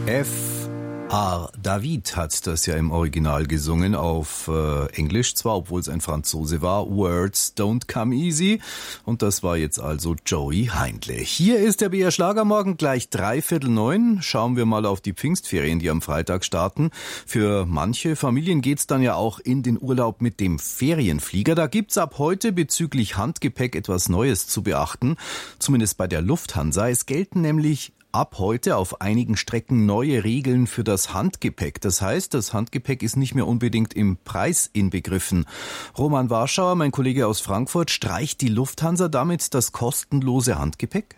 F.R. David hat das ja im Original gesungen, auf Englisch zwar, obwohl es ein Franzose war. Words don't come easy. Und das war jetzt also Joey Heindle. Hier ist der BR Schlagermorgen, gleich 8:45. Schauen wir mal auf die Pfingstferien, die am Freitag starten. Für manche Familien geht's dann ja auch in den Urlaub mit dem Ferienflieger. Da gibt's ab heute bezüglich Handgepäck etwas Neues zu beachten. Zumindest bei der Lufthansa. Es gelten nämlich ab heute auf einigen Strecken neue Regeln für das Handgepäck. Das heißt, das Handgepäck ist nicht mehr unbedingt im Preis inbegriffen. Roman Warschauer, mein Kollege aus Frankfurt, streicht die Lufthansa damit das kostenlose Handgepäck?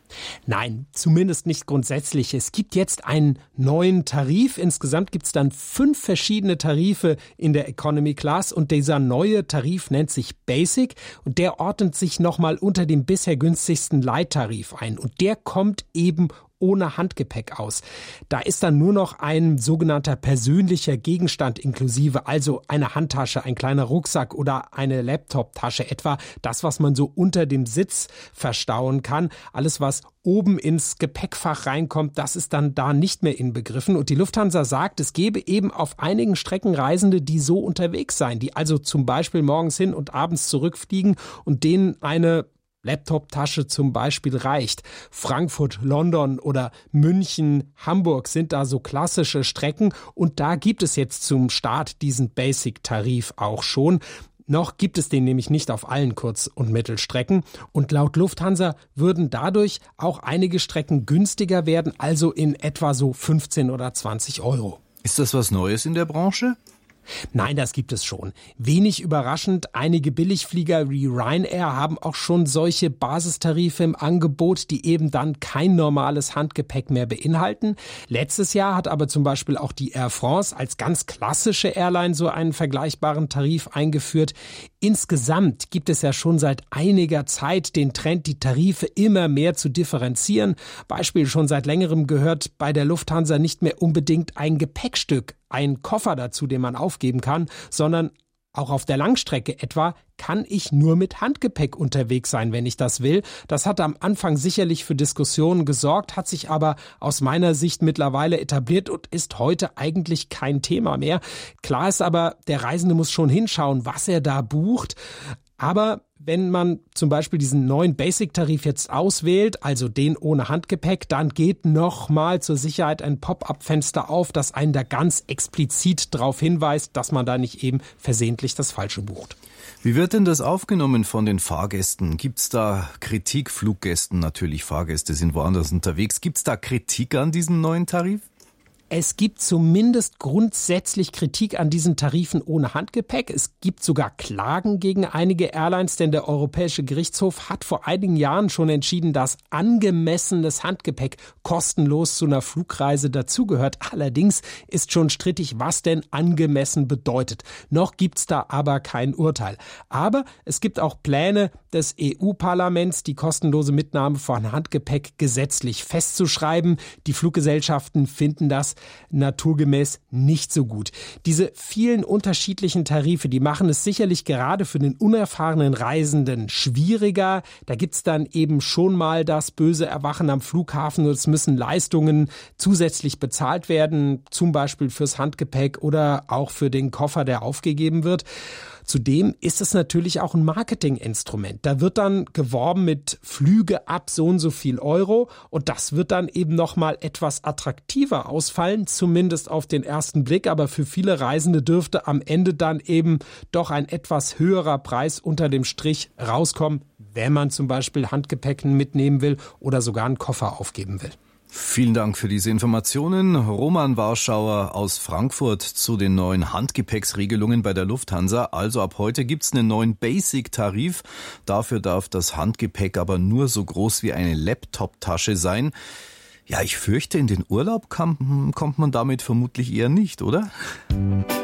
Nein, zumindest nicht grundsätzlich. Es gibt jetzt einen neuen Tarif. Insgesamt gibt es dann 5 verschiedene Tarife in der Economy Class und dieser neue Tarif nennt sich Basic und der ordnet sich nochmal unter dem bisher günstigsten Light-Tarif ein und der kommt eben ohne Handgepäck aus. Da ist dann nur noch ein sogenannter persönlicher Gegenstand inklusive, also eine Handtasche, ein kleiner Rucksack oder eine Laptoptasche, etwa das, was man so unter dem Sitz verstauen kann. Alles, was oben ins Gepäckfach reinkommt, das ist dann da nicht mehr inbegriffen. Und die Lufthansa sagt, es gebe eben auf einigen Strecken Reisende, die so unterwegs seien, die also zum Beispiel morgens hin und abends zurückfliegen und denen eine Laptoptasche zum Beispiel reicht. Frankfurt, London oder München, Hamburg sind da so klassische Strecken und da gibt es jetzt zum Start diesen Basic-Tarif auch schon. Noch gibt es den nämlich nicht auf allen Kurz- und Mittelstrecken und laut Lufthansa würden dadurch auch einige Strecken günstiger werden, also in etwa so 15 oder 20 Euro. Ist das was Neues in der Branche? Nein, das gibt es schon. Wenig überraschend, einige Billigflieger wie Ryanair haben auch schon solche Basistarife im Angebot, die eben dann kein normales Handgepäck mehr beinhalten. Letztes Jahr hat aber zum Beispiel auch die Air France als ganz klassische Airline so einen vergleichbaren Tarif eingeführt. Insgesamt gibt es ja schon seit einiger Zeit den Trend, die Tarife immer mehr zu differenzieren. Beispiel schon seit längerem gehört bei der Lufthansa nicht mehr unbedingt ein Gepäckstück, ein Koffer dazu, den man aufgeben kann, sondern auch auf der Langstrecke etwa kann ich nur mit Handgepäck unterwegs sein, wenn ich das will. Das hat am Anfang sicherlich für Diskussionen gesorgt, hat sich aber aus meiner Sicht mittlerweile etabliert und ist heute eigentlich kein Thema mehr. Klar ist aber, der Reisende muss schon hinschauen, was er da bucht. Aber wenn man zum Beispiel diesen neuen Basic-Tarif jetzt auswählt, also den ohne Handgepäck, dann geht nochmal zur Sicherheit ein Pop-up-Fenster auf, das einen da ganz explizit darauf hinweist, dass man da nicht eben versehentlich das Falsche bucht. Wie wird denn das aufgenommen von den Fahrgästen? Gibt's da Kritik? Fluggästen natürlich, Fahrgäste sind woanders unterwegs. Gibt's da Kritik an diesem neuen Tarif? Es gibt zumindest grundsätzlich Kritik an diesen Tarifen ohne Handgepäck. Es gibt sogar Klagen gegen einige Airlines, denn der Europäische Gerichtshof hat vor einigen Jahren schon entschieden, dass angemessenes Handgepäck kostenlos zu einer Flugreise dazugehört. Allerdings ist schon strittig, was denn angemessen bedeutet. Noch gibt's da aber kein Urteil. Aber es gibt auch Pläne des EU-Parlaments, die kostenlose Mitnahme von Handgepäck gesetzlich festzuschreiben. Die Fluggesellschaften finden das naturgemäß nicht so gut. Diese vielen unterschiedlichen Tarife, die machen es sicherlich gerade für den unerfahrenen Reisenden schwieriger. Da gibt's dann eben schon mal das böse Erwachen am Flughafen und es müssen Leistungen zusätzlich bezahlt werden, zum Beispiel fürs Handgepäck oder auch für den Koffer, der aufgegeben wird. Zudem ist es natürlich auch ein Marketinginstrument. Da wird dann geworben mit Flüge ab so und so viel Euro und das wird dann eben nochmal etwas attraktiver ausfallen, zumindest auf den ersten Blick. Aber für viele Reisende dürfte am Ende dann eben doch ein etwas höherer Preis unter dem Strich rauskommen, wenn man zum Beispiel Handgepäck mitnehmen will oder sogar einen Koffer aufgeben will. Vielen Dank für diese Informationen. Roman Warschauer aus Frankfurt zu den neuen Handgepäcksregelungen bei der Lufthansa. Also ab heute gibt's einen neuen Basic-Tarif. Dafür darf das Handgepäck aber nur so groß wie eine Laptoptasche sein. Ja, ich fürchte, in den Urlaub kommt man damit vermutlich eher nicht, oder?